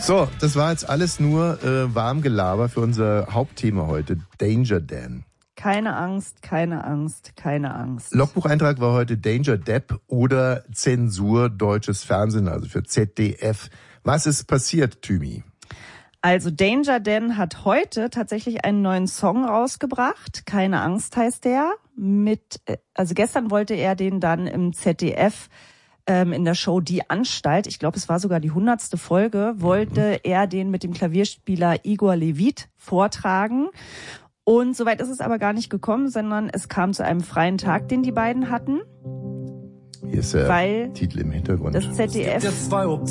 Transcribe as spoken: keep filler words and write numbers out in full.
So, das war jetzt alles nur äh, Warmgelaber für unser Hauptthema heute, Danger Dan. Keine Angst, keine Angst, keine Angst. Logbucheintrag war heute Danger Depp oder Zensur deutsches Fernsehen, also für Z D F. Was ist passiert, Thymi? Also Danger Dan hat heute tatsächlich einen neuen Song rausgebracht. Keine Angst heißt der. Mit, also gestern wollte er den dann im Z D F ähm, in der Show Die Anstalt, ich glaube es war sogar die hundertste Folge, wollte mhm. er den mit dem Klavierspieler Igor Levit vortragen. Und soweit ist es aber gar nicht gekommen, sondern es kam zu einem freien Tag, den die beiden hatten. Hier ist der weil Titel im Hintergrund. Das Z D F